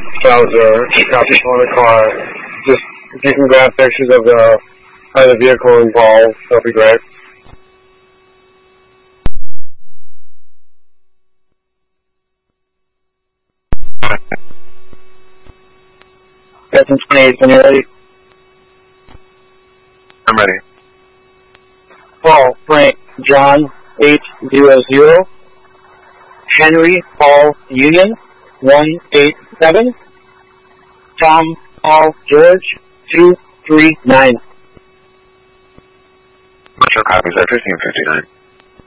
Bowser, copies on the car. Just if you can grab pictures of the vehicle involved, that'll be great. Got some space, when you're ready. I'm ready. Paul, Frank, John, 800. Henry, Paul, Union, 187. Tom, Paul, George, 239. Metro copies at 1559.